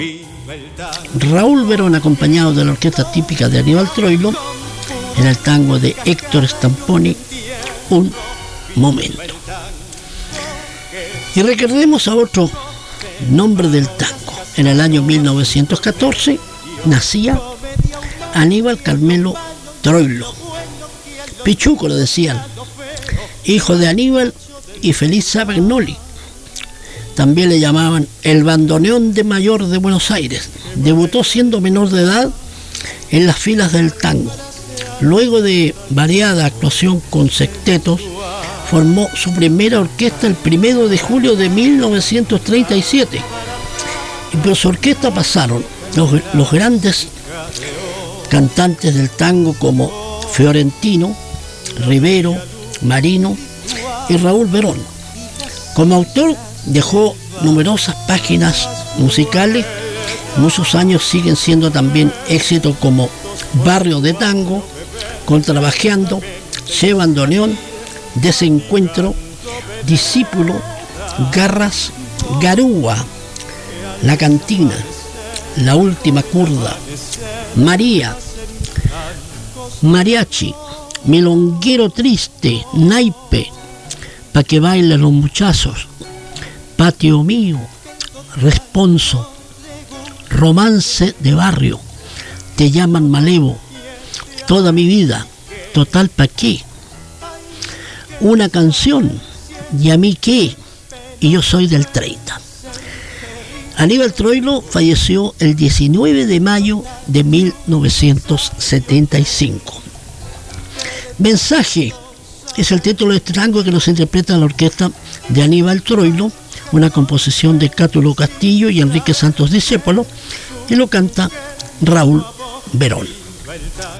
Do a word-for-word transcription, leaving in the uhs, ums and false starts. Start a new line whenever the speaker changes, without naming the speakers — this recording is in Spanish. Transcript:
Raúl Verón, acompañado de la orquesta típica de Aníbal Troilo, en el tango de Héctor Stamponi, Un Momento. Y recordemos a otro nombre del tango. En el año mil novecientos catorce nacía Aníbal Carmelo Troilo, Pichuco le decían, hijo de Aníbal y Felisa Bagnoli. También le llamaban el bandoneón de mayor de Buenos Aires. Debutó siendo menor de edad en las filas del tango. Luego de variada actuación con sextetos, formó su primera orquesta el primero de julio de mil novecientos treinta y siete. Y por su orquesta pasaron los, los grandes cantantes del tango como Fiorentino, Rivero, Marino y Raúl Verón. Como autor dejó numerosas páginas musicales. Muchos años siguen siendo también éxitos como Barrio de Tango, Contrabajeando, Che Bandoneón, Desencuentro, Discípulo, Garras, Garúa, La Cantina, La Última Curda, María, Mariachi, Milonguero Triste, Naipe, Pa' que bailen los muchachos, Patio Mío, Responso, Romance de Barrio, Te llaman Malevo, Toda mi vida, Total pa' qué, Una canción, ¿y a mí qué? Y yo soy del treinta. Aníbal Troilo falleció el diecinueve de mayo de mil novecientos setenta y cinco. Mensaje es el título de este tango que nos interpreta la orquesta de Aníbal Troilo, una composición de Cátulo Castillo y Enrique Santos Discépolo, y lo canta Raúl Verón.